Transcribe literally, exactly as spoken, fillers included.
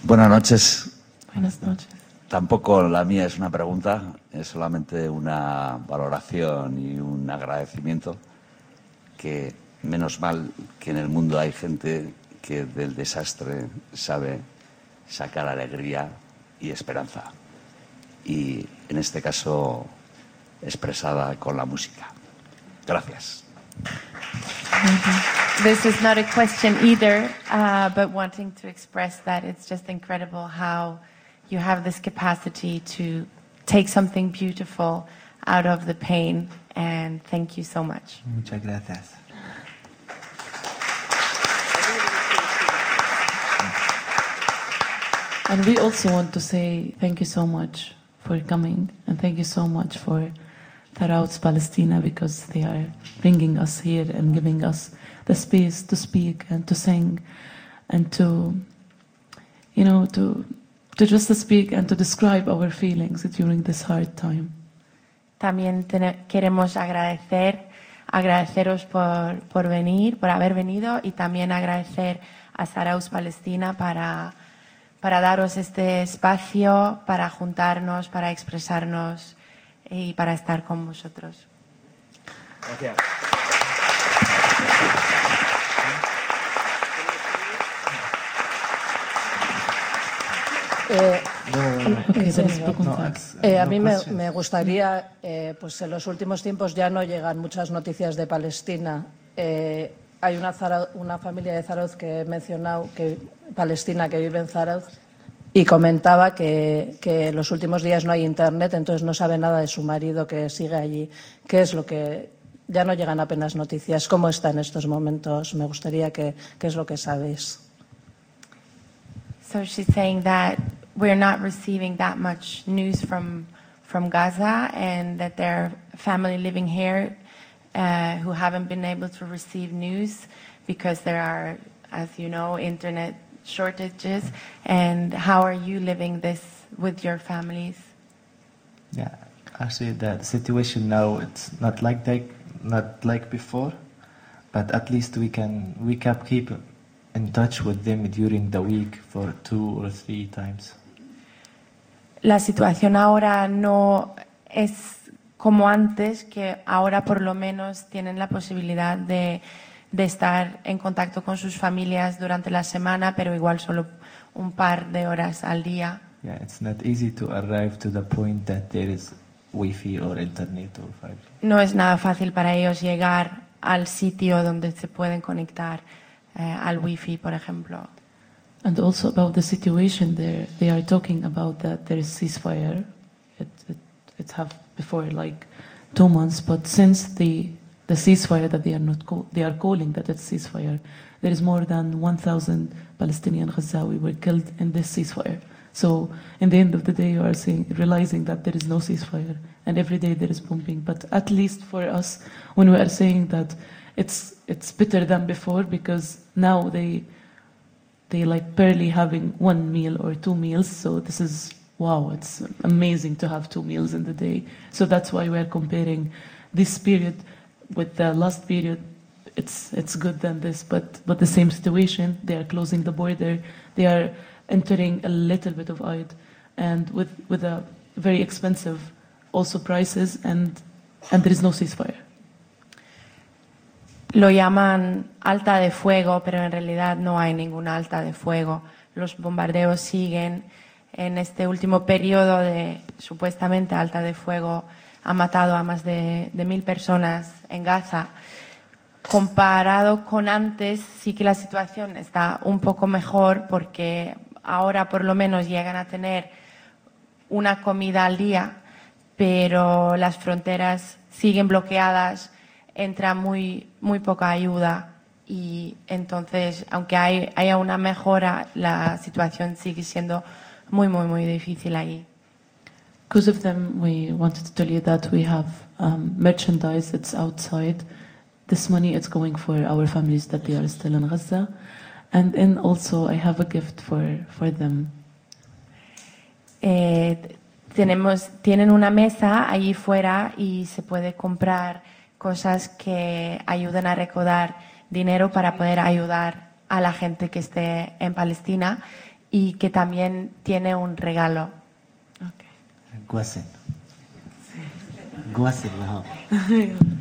Buenas noches. Buenas noches. Tampoco la mía es una pregunta, es solamente una valoración y un agradecimiento, que menos mal que en el mundo hay gente que del desastre sabe sacar alegría y esperanza, y en este caso expresada con la música. Gracias. This is not a question either, uh, but wanting to express that it's just incredible how you have this capacity to take something beautiful out of the pain, and thank you so much. Muchas gracias. And we also want to say thank you so much for coming, and thank you so much for Tharauts Palestina, because they are bringing us here and giving us the space to speak and to sing and to, you know, to to just to speak and to describe our feelings during this hard time. También ten- queremos agradecer, agradeceros por, por venir, por haber venido, y también agradecer a Tharauts Palestina para, para daros este espacio, para juntarnos, para expresarnos y para estar con vosotros. Gracias. Eh, Okay, sí, there is no. Bukuntak. Eh, a No mí me, questions. me gustaría, eh, pues en los últimos tiempos ya no llegan muchas noticias de Palestina. Eh, hay una, Zara- una familia de Zarauz que he mencionado, que, Palestina, que vive en Zarauz, y comentaba que, que los últimos días no hay internet, entonces no sabe nada de su marido que sigue allí. ¿Qué es lo que...? Ya no llegan apenas noticias. ¿Cómo está en estos momentos? Me gustaría que... ¿Qué es lo que sabéis? So she's saying that we're not receiving that much news from from Gaza, and that there are family living here uh, who haven't been able to receive news because there are, as you know, internet shortages. And how are you living this with your families? Yeah, actually the situation now it's not like that, not like before, but at least we can we can keep in touch with them during the week for two or three times. La situación ahora no es como antes, que ahora por lo menos tienen la posibilidad de, de estar en contacto con sus familias durante la semana, pero igual solo un par de horas al día. Yeah, it's not easy to arrive to the point that there is Wi-Fi or internet or five G. No es nada fácil para ellos llegar al sitio donde se pueden conectar eh, al wifi, por ejemplo. And also about the situation there, they are talking about that there is ceasefire. It, it, it have before like two months, but since the the ceasefire that they are not call, they are calling that it's ceasefire, there is more than one thousand Palestinian Ghazawi were killed in this ceasefire. So in the end of the day, you are seeing, realizing that there is no ceasefire, and every day there is bombing. But at least for us, when we are saying that it's it's better than before, because now they they like barely having one meal or two meals. So this is wow, it's amazing to have two meals in the day. So that's why we are comparing this period with the last period. It's it's good than this, but but the same situation. They are closing the border. They are entering a little bit of aid, and with with a very expensive also prices, and and there is no ceasefire. Lo llaman alta de fuego, pero en realidad no hay ninguna alta de fuego. Los bombardeos siguen. En este último periodo de supuestamente alta de fuego ha matado a más de, de mil personas en Gaza. Comparado con antes, sí que la situación está un poco mejor, porque ahora por lo menos llegan a tener una comida al día, pero las fronteras siguen bloqueadas, entra muy, muy poca ayuda, y entonces, aunque hay, haya una mejora, la situación sigue siendo muy, muy, muy difícil ahí. Because of them, we wanted to tell you that we have um, merchandise that's outside. This money is going for our families that they are still in Gaza. And then also I have a gift for, for them. Eh, tenemos, tienen una mesa allí fuera y se puede comprar cosas que ayuden a recaudar dinero para poder ayudar a la gente que esté en Palestina. y que también tiene un regalo. Guasen. Guasen,